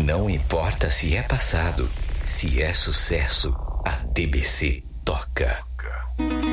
Não importa se é passado, se é sucesso, a DBC toca.